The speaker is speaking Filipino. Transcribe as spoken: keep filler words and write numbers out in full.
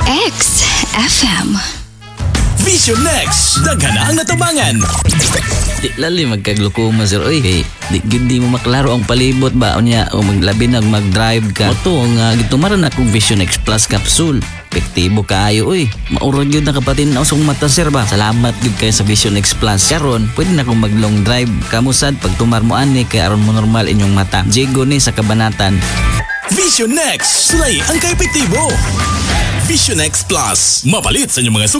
X F M. Vision Next, daghan ang natabangan. Di lali magkaglukoma sir. Oy, hey, di gid di mo maklaro ang palibot ba unya o maglabi nag mag-drive ka. Oto nga gitumaran akong Vision X Plus capsule. Epektibo kaayo oy. Maurag gyud na kapatin na usong mata sir ba. Salamat gyud kay sa Vision X Plus. Karon, pwede na akong mag-long drive. Kamusad pag tumar mo ani kay aron mo normal inyong mata. Jigo ni sa kabanatan. Vision Next, sulay ang kaepektibo. Vision X Plus, mapalit sa inyong mga